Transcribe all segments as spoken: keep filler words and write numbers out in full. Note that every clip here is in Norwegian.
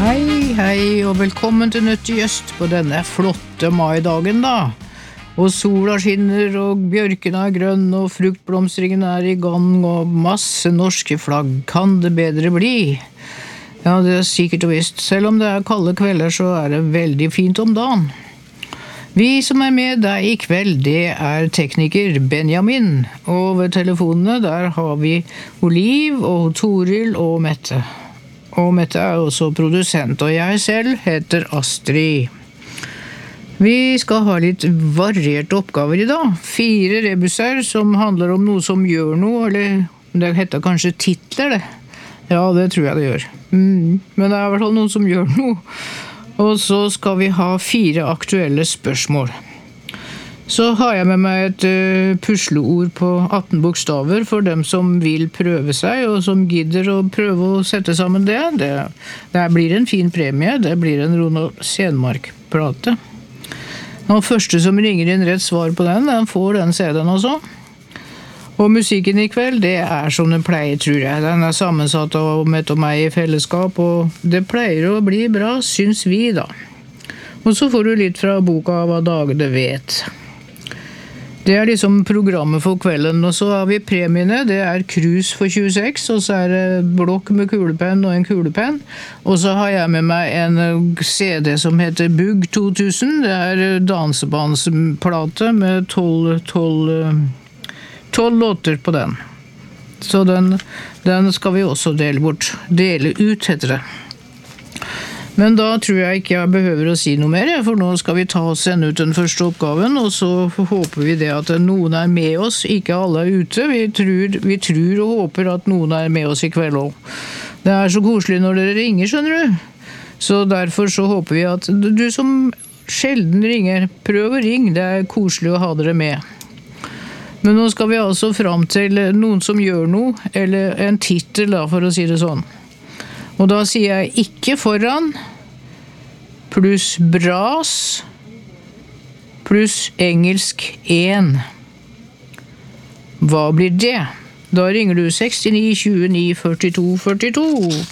Hei, hei, og velkommen til Nødt i Øst på denne flotte maidagen da. Og sola skinner, og bjørken er grønn, og fruktblomstringen er i gang, og masse norske flagg. Kan det bedre bli? Ja, det er sikkert og visst. Selv om det er kalde kvelder, så er det veldig fint om dagen. Vi som er med deg i kveld, det er tekniker Benjamin. Og ved telefonene der har vi Oliv og Toril og Mette. Og Mette er også produsent, og jeg selv heter Astrid. Vi skal ha litt varierte oppgaver i dag. Fire rebusser som handler om noe som gjør noe, eller det heter kanskje titler det. Ja, det tror jeg det gjør. Mm, men det er i hvert fall noe som gjør noe. Og så skal vi ha fire aktuelle spørsmål. Så har jeg med meg et uh, pusleord på atten bokstaver for dem som vil prøve seg, og som gidder å prøve å sette sammen det. Det, det blir en fin premie, det blir en Ronald Senmark-plate. Og første som ringer inn rett svar på den, den får den C D-en også. Og musikken i kveld, det er som den pleier, tror jeg. Den er sammensatt av Mette og meg i fellesskap, og det pleier å bli bra, syns vi da. Og så får du litt fra boka Hva dager det vet. Det er liksom programmet for kvelden, og så har vi premiene, det er krus for tjueseks, og så er det blokk med kulepenn og en kulepenn, og så har jeg med meg en C D som heter Bugg to tusen, det er dansebandplate med tolv, tolv, tolv låter på den. Så den, den skal vi også dele bort, dele ut heter det. Men da tror jeg ikke jeg behøver å si noe mer, for nå skal vi ta og sende ut den første oppgaven, og så håper vi det at noen er med oss, ikke alle er ute. Vi tror, vi tror og håper at noen er med oss i kveld også. Det er så koselig når dere ringer, skjønner du. Så derfor så håper vi at du som sjelden ringer, prøv å ringe, det er koselig å ha dere med. Men nå skal vi altså fram til noen som gjør noe, eller en titel da, for å si det sånn. Og da sier jeg ikke foran, pluss bras, pluss engelsk en. Hva blir det? Da ringer du sekstini tjueni førtito førtito.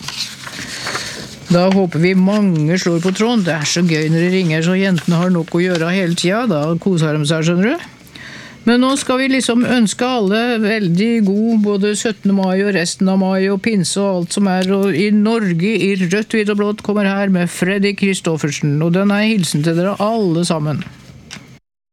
Da håper vi mange slår på tråden. Det er så gøy når de ringer, så jentene har nok å gjøre hele tiden. Da koser de seg, skjønner du? Men nå skal vi liksom ønske alle veldig god både syttende mai og resten av mai og pinse og alt som er. Og i Norge i rødt, hvitt og blått kommer her med Freddy Kristoffersen. Og den er hilsen til dere alle sammen.